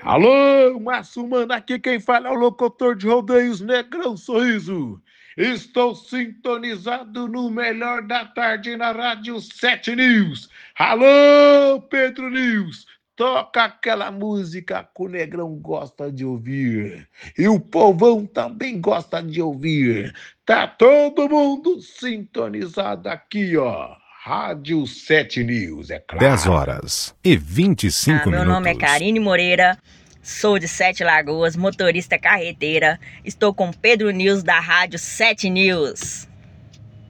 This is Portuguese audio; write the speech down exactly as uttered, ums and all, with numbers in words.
Alô, Márcio Mano, aqui quem fala é o locutor de rodeios Negrão Sorriso. Estou sintonizado no melhor da tarde na Rádio sete News. Alô, Pedro News, toca aquela música que o Negrão gosta de ouvir. E o povão também gosta de ouvir. Tá todo mundo sintonizado aqui, ó. Rádio sete News, é claro. dez horas e vinte e cinco Ah, meu minutos. nome é Karine Moreira, sou de Sete Lagoas, motorista carreteira. Estou com Pedro News da Rádio sete News.